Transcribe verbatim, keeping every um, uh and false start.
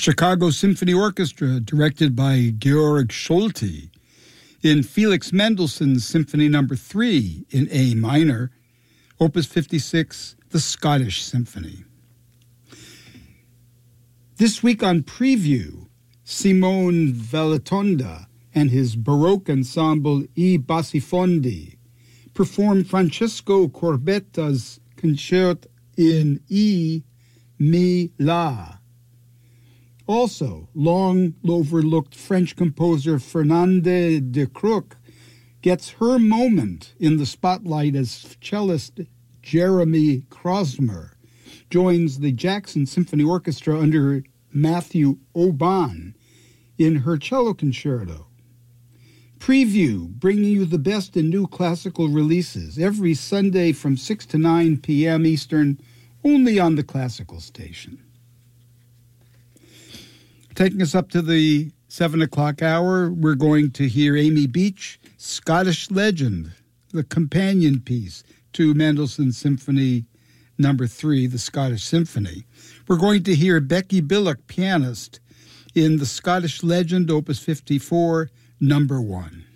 Chicago Symphony Orchestra, directed by Georg Solti, in Felix Mendelssohn's Symphony Number three in A minor, Opus fifty-six, the Scottish Symphony. This week on Preview, Simone Valatonda and his Baroque ensemble I Bassifondi perform Francesco Corbetta's Concerto in E Mi La. Also, long-overlooked French composer Fernande de Crook gets her moment in the spotlight as cellist Jeremy Krosmer joins the Jackson Symphony Orchestra under Matthew Oban in her cello concerto. Preview, bringing you the best in new classical releases every Sunday from six to nine p.m. Eastern, only on the Classical Station. Taking us up to the seven o'clock hour, we're going to hear Amy Beach, Scottish Legend, the companion piece to Mendelssohn's Symphony Number three, the Scottish Symphony. We're going to hear Becky Billock, pianist, in the Scottish Legend, Opus fifty-four, Number one.